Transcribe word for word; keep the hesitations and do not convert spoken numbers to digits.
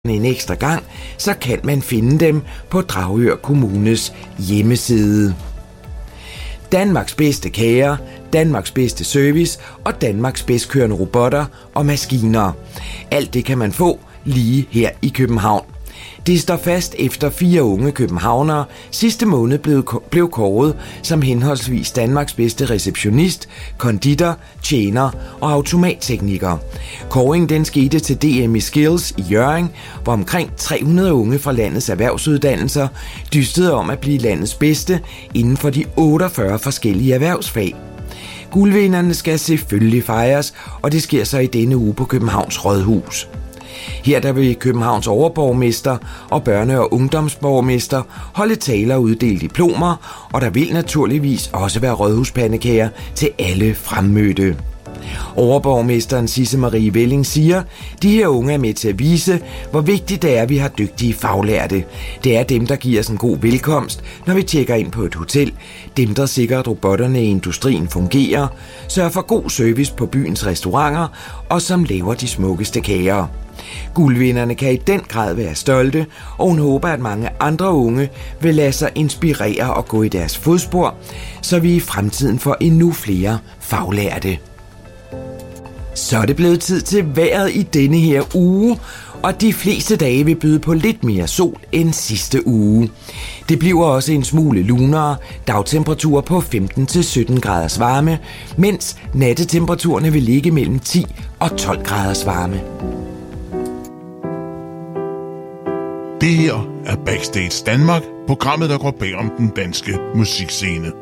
en ekstra gang, så kan man finde dem på Dragør Kommunes hjemmeside. Danmarks bedste kager, Danmarks bedste service og Danmarks bedst kørende robotter og maskiner. Alt det kan man få lige her i København. Det står fast efter fire unge københavnere sidste måned blev, blev kåret som henholdsvis Danmarks bedste receptionist, konditor, tjener og automattekniker. Kåringen den skete til D M i Skills i Hjørring, hvor omkring tre hundrede unge fra landets erhvervsuddannelser dystede om at blive landets bedste inden for de otteogfyrre forskellige erhvervsfag. Guldvinderne skal selvfølgelig fejres, og det sker så i denne uge på Københavns Rådhus. Her der vil Københavns overborgmester og børne- og ungdomsborgmester holde taler og uddele diplomer, og der vil naturligvis også være rådhuspandekager til alle fremmødte. Overborgmesteren Sisse Marie Velling siger, de her unge er med til at vise, hvor vigtigt det er, at vi har dygtige faglærte. Det er dem, der giver os en god velkomst, når vi tjekker ind på et hotel. Dem, der sikrer, at robotterne i industrien fungerer, sørger for god service på byens restauranter og som laver de smukkeste kager. Guldvinderne kan i den grad være stolte, og hun håber, at mange andre unge vil lade sig inspirere og gå i deres fodspor, så vi i fremtiden får endnu flere faglærte. Så er det blevet tid til vejret i denne her uge, og de fleste dage vil byde på lidt mere sol end sidste uge. Det bliver også en smule lunere, dagtemperaturer på femten til sytten graders varme, mens nattetemperaturerne vil ligge mellem ti og tolv graders varme. Det her er Backstage Danmark, programmet, der går bag om den danske musikscene.